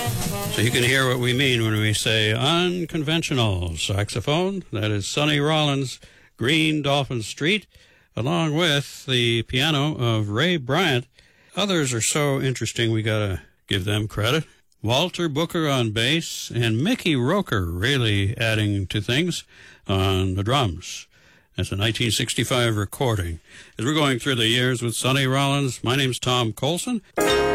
So you can hear what we mean when we say unconventional saxophone. That is Sonny Rollins, Green Dolphin Street, along with the piano of Ray Bryant. Others are so interesting we got to give them credit. Walter Booker on bass and Mickey Roker really adding to things on the drums. That's a 1965 recording. As we're going through the years with Sonny Rollins, my name's Tom Colson.